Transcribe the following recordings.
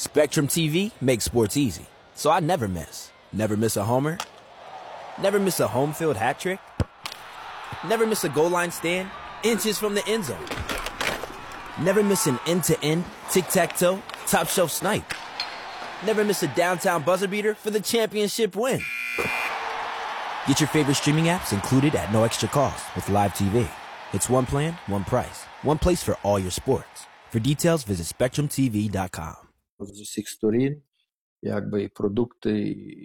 Spectrum TV makes sports easy, so I never miss. Never miss a homer. Never miss a home field hat trick. Never miss a goal line stand inches from the end zone. Never miss an end-to-end, tic-tac-toe, top-shelf snipe. Never miss a downtown buzzer beater for the championship win. Get your favorite streaming apps included at no extra cost with Live TV. It's one plan, one price. One place for all your sports. For details, visit SpectrumTV.com. З усіх сторін, якби і продукти,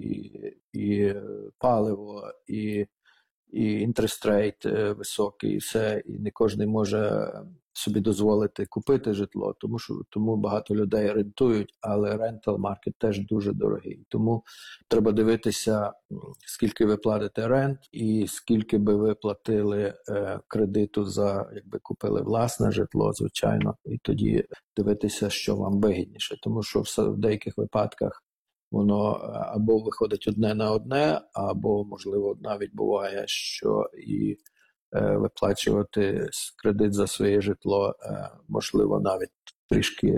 і паливо, і interest rate високий, і все, і не кожен може собі дозволити купити житло, тому багато людей рентують, але rental market теж дуже дорогий. Тому треба дивитися, скільки ви платите рент і скільки би ви платили кредиту за, якби купили власне житло, звичайно, і тоді дивитися, що вам вигідніше. Тому що в деяких випадках воно або виходить одне на одне, або, можливо, навіть буває, що і виплачувати кредит за своє житло, можливо, навіть трішки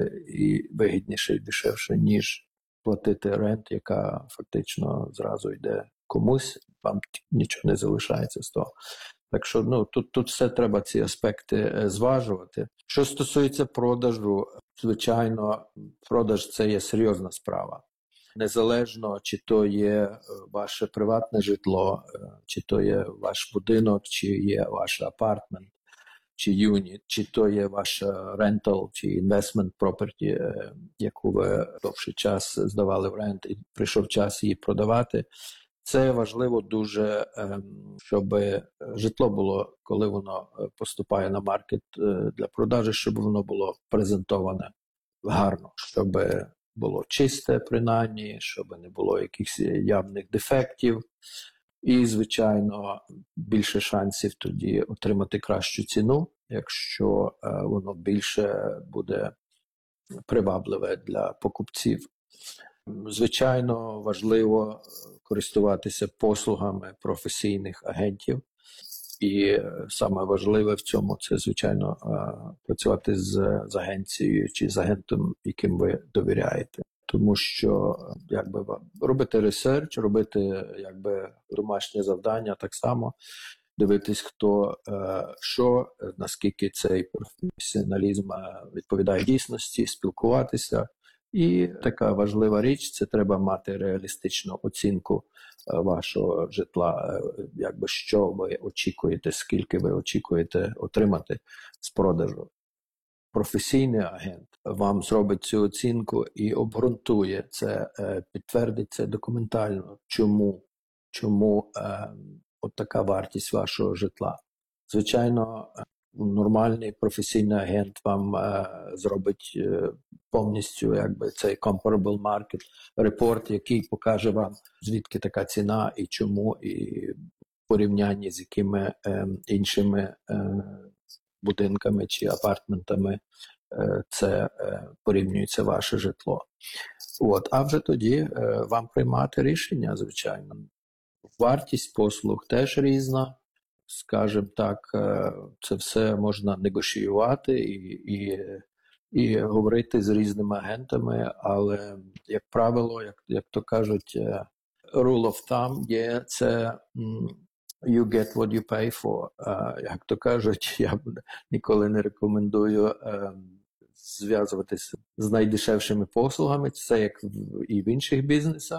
і вигідніше, і дешевше, ніж платити рент, яка фактично зразу йде комусь, вам нічого не залишається з того. Так що тут все треба ці аспекти зважувати. Що стосується продажу, звичайно, продаж – це є серйозна справа. Незалежно, чи то є ваше приватне житло, чи то є ваш будинок, чи є ваш апартмент, чи юніт, чи то є ваш рентал, чи інвестмент проперті, яку ви довший час здавали в рент і прийшов час її продавати. Це важливо дуже, щоб житло було, коли воно поступає на маркет для продажу, щоб воно було презентоване гарно, щоб було чисте, принаймні, щоб не було якихось явних дефектів. І, звичайно, більше шансів тоді отримати кращу ціну, якщо воно більше буде привабливе для покупців. Звичайно, важливо користуватися послугами професійних агентів. І саме важливе в цьому – це, звичайно, працювати з агенцією чи з агентом, яким ви довіряєте. Тому що робити ресерч, робити домашнє завдання так само, дивитись, хто що, наскільки цей професіоналізм відповідає дійсності, спілкуватися. І така важлива річ – це треба мати реалістичну оцінку вашого житла, що ви очікуєте, скільки ви очікуєте отримати з продажу. Професійний агент вам зробить цю оцінку і обґрунтує це, підтвердить це документально, чому от така вартість вашого житла. Звичайно, нормальний професійний агент вам зробить повністю цей comparable market report, який покаже вам, звідки така ціна і чому, і в порівнянні з якими іншими будинками чи апартментами це порівнюється ваше житло. А вже тоді вам приймати рішення, звичайно. Вартість послуг теж різна. Скажімо так, це все можна негошіювати і говорити з різними агентами, але, як правило, як то кажуть, rule of thumb є це you get what you pay for. Як то кажуть, я ніколи не рекомендую зв'язуватися з найдешевшими послугами, це як і в інших бізнесах.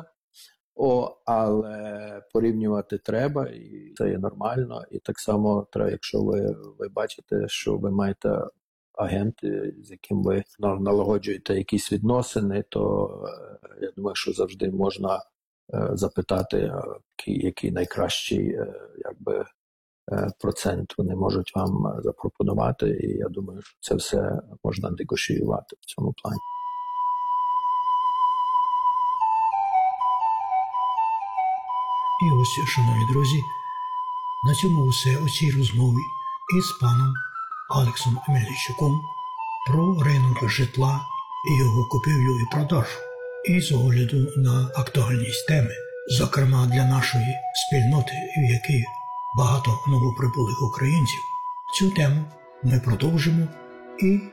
Але порівнювати треба, і це є нормально. І так само треба, якщо ви бачите, що ви маєте агент, з яким ви налагоджуєте якісь відносини, то я думаю, що завжди можна запитати, який найкращий процент вони можуть вам запропонувати. І я думаю, що це все можна негошіювати в цьому плані. І ось, шановні друзі, на цьому все у цій розмові із паном Алексом Мельничуком про ринок житла і його купівлю і продажу. І з огляду на актуальність теми, зокрема для нашої спільноти, в якій багато новоприбулих українців, цю тему ми продовжимо і